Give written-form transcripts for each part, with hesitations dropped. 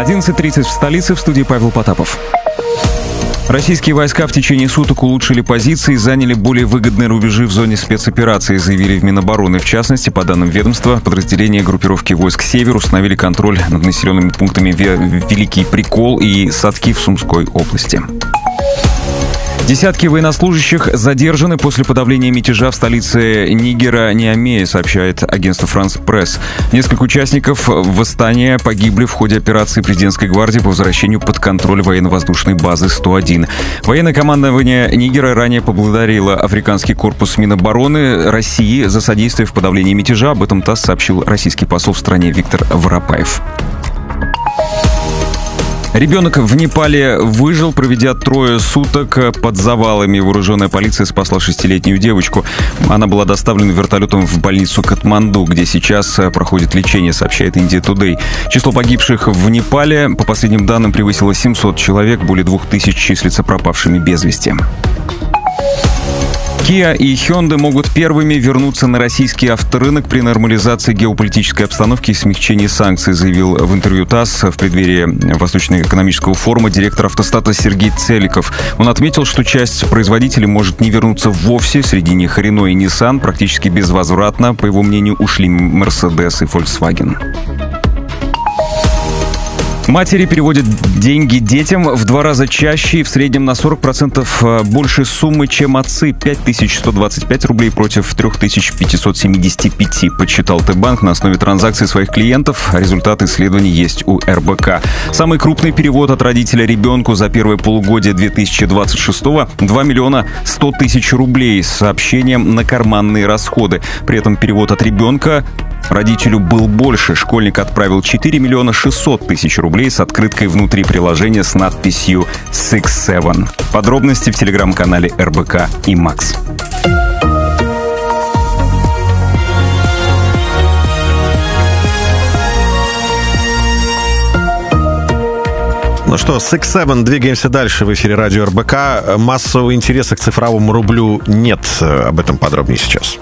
11:30 в столице, в студии Павел Потапов. Российские войска в течение суток улучшили позиции и заняли более выгодные рубежи в зоне спецоперации, заявили в Минобороны. В частности, по данным ведомства, подразделения группировки войск «Север» установили контроль над населенными пунктами Великий Прикол и Садки в Сумской области. Десятки военнослужащих задержаны после подавления мятежа в столице Нигера Ниамее, сообщает агентство «Франс Пресс». Несколько участников восстания погибли в ходе операции президентской гвардии по возвращению под контроль военно-воздушной базы 101. Военное командование Нигера ранее поблагодарило Африканский корпус Минобороны России за содействие в подавлении мятежа. Об этом ТАСС сообщил российский посол в стране Виктор Воропаев. Ребенок в Непале выжил, проведя 3 суток под завалами. Вооруженная полиция спасла 6-летнюю девочку. Она была доставлена вертолетом в больницу Катманду, где сейчас проходит лечение, сообщает India Today. Число погибших в Непале, по последним данным, превысило 700 человек, более 2000 числятся пропавшими без вести. Kia и Hyundai могут первыми вернуться на российский авторынок при нормализации геополитической обстановки и смягчении санкций, заявил в интервью ТАСС в преддверии Восточно-экономического форума директор автостата Сергей Целиков. Он отметил, что часть производителей может не вернуться вовсе. Среди них Renault и Nissan практически безвозвратно, по его мнению, ушли Mercedes и Volkswagen. Матери переводят деньги детям в 2 раза чаще и в среднем на 40% больше суммы, чем отцы. 5125 рублей против 3575, подсчитал Т-банк на основе транзакций своих клиентов. Результаты исследований есть у РБК. Самый крупный перевод от родителя ребенку за первое полугодие 2026-го – 2 миллиона 100 тысяч рублей с сообщением на карманные расходы. При этом перевод от ребенка родителю был больше. Школьник отправил 4 миллиона 600 тысяч рублей с открыткой внутри приложения с надписью «Six7». Подробности в телеграм-канале РБК и Макс. Ну что, Six7, двигаемся дальше. В эфире радио РБК. Массового интереса к цифровому рублю нет. Об этом подробнее сейчас.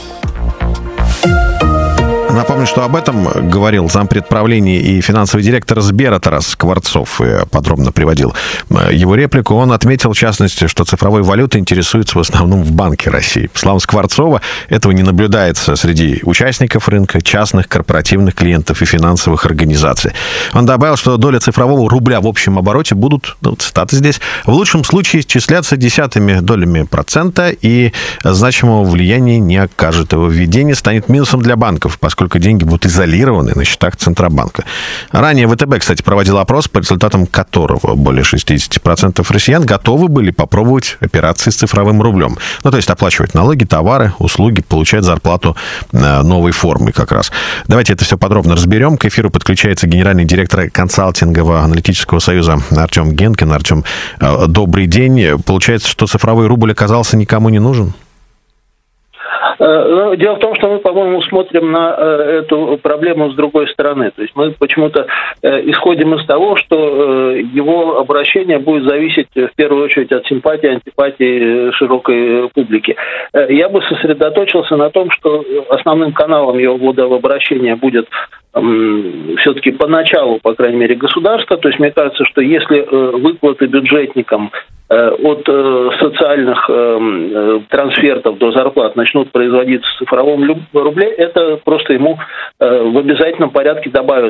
Напомню, что об этом говорил зампред правления и финансовый директор Сбера Тарас Скворцов. И подробно приводил его реплику. Он отметил, в частности, что цифровой валютой интересуются в основном в Банке России. По словам Скворцова, этого не наблюдается среди участников рынка, частных, корпоративных клиентов и финансовых организаций. Он добавил, что доля цифрового рубля в общем обороте будут, цитаты здесь, в лучшем случае исчисляться десятыми долями процента, и значимого влияния не окажет. Его введение станет минусом для банков, поскольку деньги будут изолированы на счетах Центробанка. Ранее ВТБ, кстати, проводил опрос, по результатам которого более 60% россиян готовы были попробовать операции с цифровым рублем. Ну, то есть оплачивать налоги, товары, услуги, получать зарплату новой формы как раз. Давайте это все подробно разберем. К эфиру подключается генеральный директор консалтингового аналитического союза Артем Генкин. Артем, добрый день. Получается, что цифровой рубль оказался никому не нужен? Дело в том, что мы, по-моему, смотрим на эту проблему с другой стороны. То есть мы почему-то исходим из того, что его обращение будет зависеть в первую очередь от симпатии, антипатии широкой публики. Я бы сосредоточился на том, что основным каналом его ввода в обращение будет все-таки поначалу, по крайней мере, государство. То есть мне кажется, что если выплаты бюджетникам от социальных трансфертов до зарплат начнут производиться в цифровом рубле, это просто ему в обязательном порядке добавит